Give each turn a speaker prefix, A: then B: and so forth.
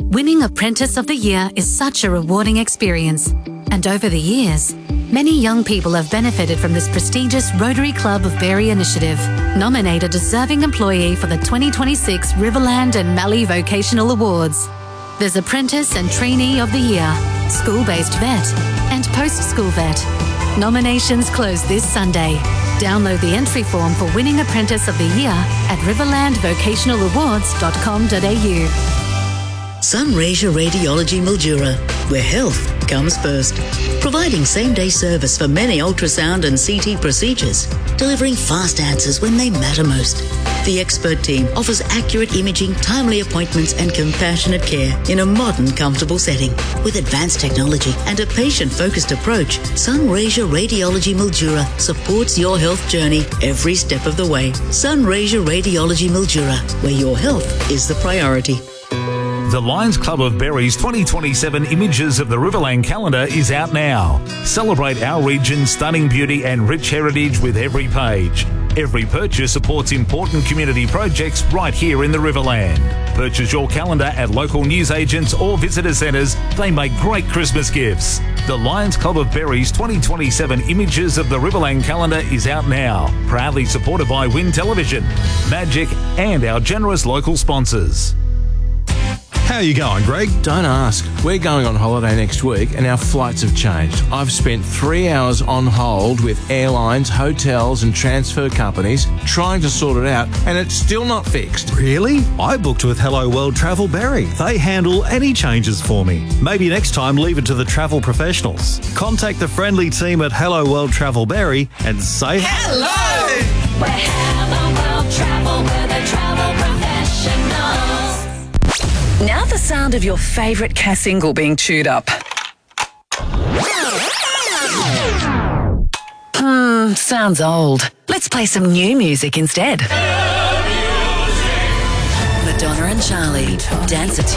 A: Winning Apprentice of the Year is such a rewarding experience, and over the years, many young people have benefited from this prestigious Rotary Club of Berry initiative. Nominate a deserving employee for the 2026 Riverland and Mallee Vocational Awards. There's Apprentice and Trainee of the Year, School-Based Vet, and Post-School Vet. Nominations close this Sunday. Download the entry form for Winning Apprentice of the Year at riverlandvocationalawards.com.au.
B: Sunraysia Radiology Mildura, where health comes first. Providing same-day service for many ultrasound and CT procedures, delivering fast answers when they matter most. The expert team offers accurate imaging, timely appointments and compassionate care in a modern, comfortable setting. With advanced technology and a patient-focused approach, Sunraysia Radiology Mildura supports your health journey every step of the way. Sunraysia Radiology Mildura, where your health is the priority.
C: The Lions Club of Berry's 2027 Images of the Riverland calendar is out now. Celebrate our region's stunning beauty and rich heritage with every page. Every purchase supports important community projects right here in the Riverland. Purchase your calendar at local newsagents or visitor centres. They make great Christmas gifts. The Lions Club of Berry's 2027 Images of the Riverland calendar is out now. Proudly supported by Win Television, Magic and our generous local sponsors.
D: How are you going, Greg?
E: Don't ask. We're going on holiday next week and our flights have changed. I've spent 3 hours on hold with airlines, hotels and transfer companies trying to sort it out, and it's still not fixed.
D: Really? I booked with Hello World Travel Berry. They handle any changes for me. Maybe next time leave it to the travel professionals. Contact the friendly team at Hello World Travel Berry and say
F: hello! We're Hello World Travel, we're the travel professionals. Now the sound of your favourite Cass single being chewed up. Sounds old. Let's play some new music instead. Madonna and Charlie, Dancer